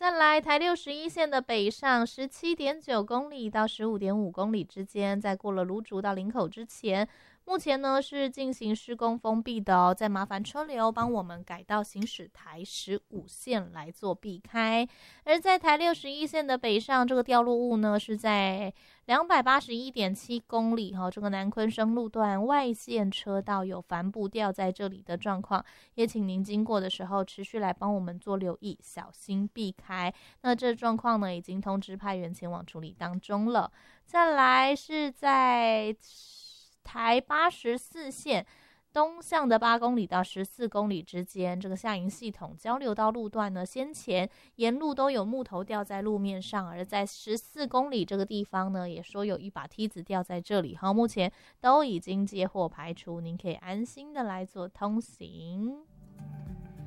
再来台61线的北上 17.9 公里到 15.5 公里之间，在过了芦竹到林口之前，目前呢是进行施工封闭的哦，再麻烦车流帮我们改道行驶台15线来做避开。而在台61线的北上，这个掉落物呢是在281.7 公里这个南昆生路段外线车道有帆布掉在这里的状况，也请您经过的时候持续来帮我们做留意，小心避开。那这状况呢已经通知派员前往处理当中了。再来是在台84线东向的8公里到14公里之间，这个下营系统交流道路段呢，先前沿路都有木头掉在路面上，而在14公里这个地方呢，也说有一把梯子掉在这里。好，目前都已经接获排除，您可以安心的来做通行。